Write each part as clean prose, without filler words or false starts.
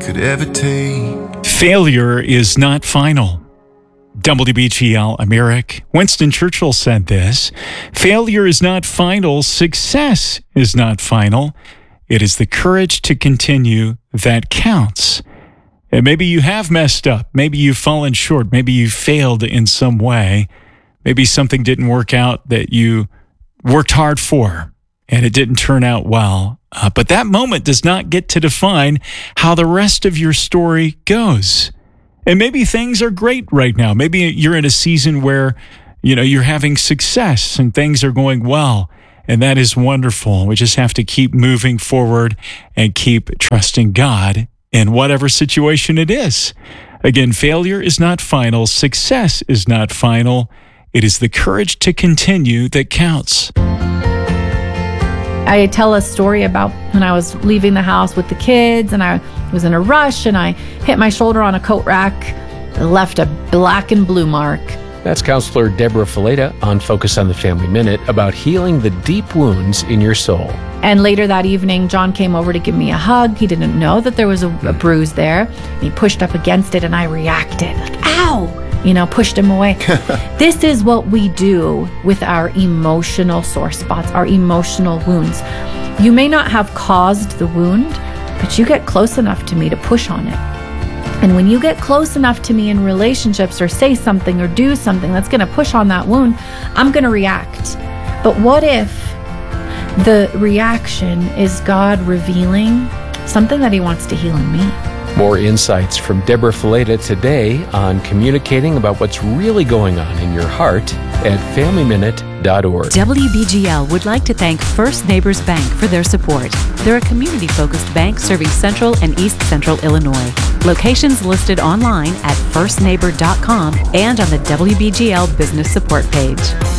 could ever take. Failure is not final. WBGL Americ. Winston Churchill said this. Failure is not final. Success is not final. It is the courage to continue that counts. And maybe you have messed up. Maybe you've fallen short. Maybe you failed in some way. Maybe something didn't work out that you worked hard for and it didn't turn out well. But that moment does not get to define how the rest of your story goes. And maybe things are great right now. Maybe you're in a season where, you're having success and things are going well. And that is wonderful. We just have to keep moving forward and keep trusting God in whatever situation it is. Again, failure is not final. Success is not final. It is the courage to continue that counts. I tell a story about when I was leaving the house with the kids and I was in a rush and I hit my shoulder on a coat rack, left a black and blue mark. That's Counselor Deborah Fileta on Focus on the Family Minute about healing the deep wounds in your soul. And later that evening, John came over to give me a hug. He didn't know that there was a bruise there. He pushed up against it and I reacted like, ow! Pushed him away. This is what we do with our emotional sore spots, our emotional wounds. You may not have caused the wound, but you get close enough to me to push on it. And when you get close enough to me in relationships or say something or do something that's going to push on that wound, I'm going to react. But what if the reaction is God revealing something that he wants to heal in me? More insights from Deborah Fileta today on communicating about what's really going on in your heart at FamilyMinute.org. WBGL would like to thank First Neighbors Bank for their support. They're a community-focused bank serving Central and East Central Illinois. Locations listed online at firstneighbor.com and on the WBGL Business Support page.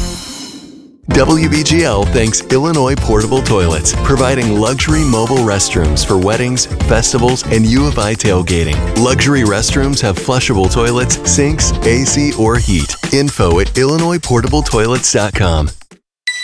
WBGL thanks Illinois Portable Toilets, providing luxury mobile restrooms for weddings, festivals, and U of I tailgating. Luxury restrooms have flushable toilets, sinks, AC, or heat. Info at IllinoisPortableToilets.com.